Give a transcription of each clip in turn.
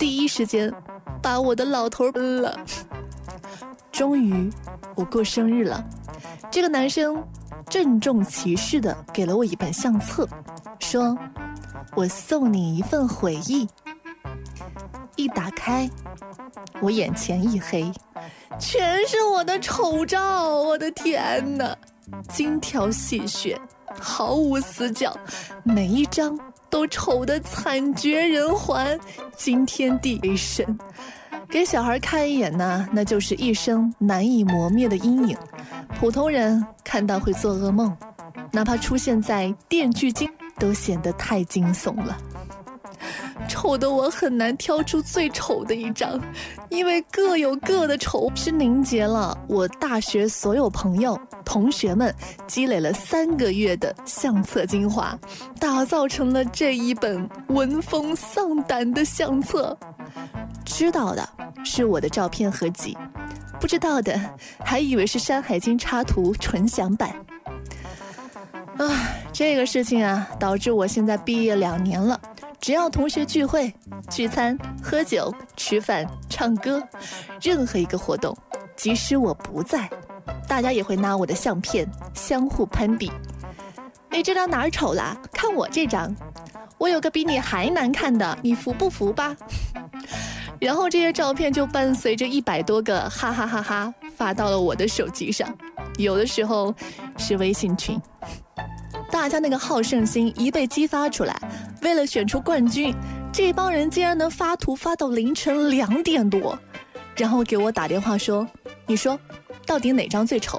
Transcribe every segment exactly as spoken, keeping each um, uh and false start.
第一时间把我的老头奔了。终于我过生日了，这个男生郑重其事地给了我一本相册，说我送你一份回忆。一打开，我眼前一黑，全是我的丑照，我的天哪，精挑细选，毫无死角，每一张都丑得惨绝人寰，惊天地为神。给小孩看一眼呢，那就是一生难以磨灭的阴影，普通人看到会做噩梦，哪怕出现在电锯惊都显得太惊悚了。丑的我很难挑出最丑的一张，因为各有各的丑，是凝结了我大学所有朋友同学们积累了三个月的相册精华，打造成了这一本闻风丧胆的相册。知道的是我的照片合集，不知道的还以为是《山海经》插图纯享版。啊，这个事情啊，导致我现在毕业两年了，只要同学聚会、聚餐、喝酒、吃饭、唱歌，任何一个活动，即使我不在，大家也会拿我的相片相互攀比。你这张哪儿丑啦？看我这张，我有个比你还难看的，你服不服吧？然后这些照片就伴随着一百多个哈哈哈哈发到了我的手机上，有的时候是微信群。大家那个好胜心一被激发出来，为了选出冠军，这帮人竟然能发图发到凌晨两点多，然后给我打电话说，你说到底哪张最丑？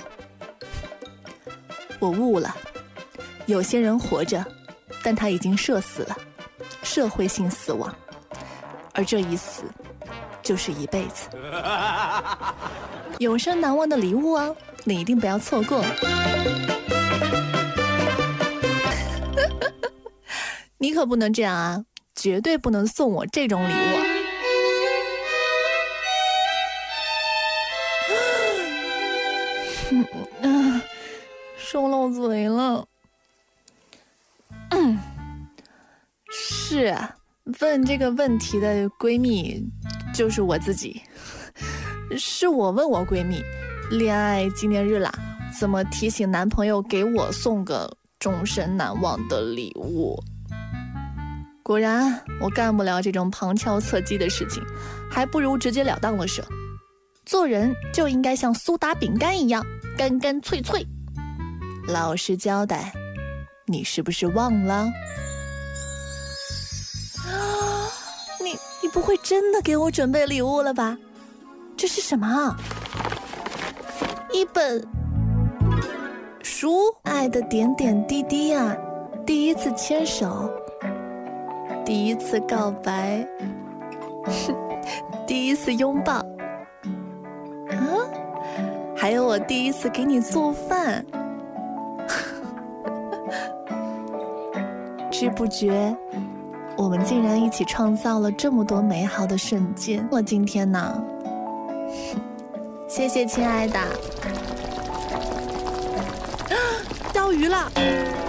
我悟了，有些人活着，但他已经社死了，社会性死亡，而这一死就是一辈子。永生难忘的礼物啊，你一定不要错过。你可不能这样啊，绝对不能送我这种礼物啊。嗯嗯，说漏嘴了。嗯，是啊，问这个问题的闺蜜就是我自己，是我问我闺蜜，恋爱纪念日啦，怎么提醒男朋友给我送个终身难忘的礼物？果然我干不了这种旁敲侧击的事情，还不如直截了当的说，做人就应该像苏打饼干一样干干脆脆。老实交代，你是不是忘了？啊，你你不会真的给我准备礼物了吧？这是什么？一本书，爱的点点滴滴啊，第一次牵手，第一次告白，第一次拥抱，啊，还有我第一次给你做饭。知不觉，我们竟然一起创造了这么多美好的瞬间。我今天呢，谢谢亲爱的。钓鱼了。